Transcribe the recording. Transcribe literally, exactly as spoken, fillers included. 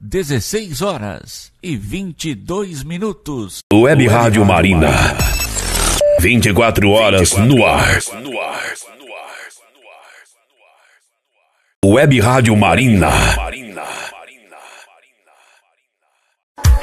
dezesseis horas e vinte e dois minutos. Web Rádio Marina. vinte e quatro horas no ar. Web Rádio Marina.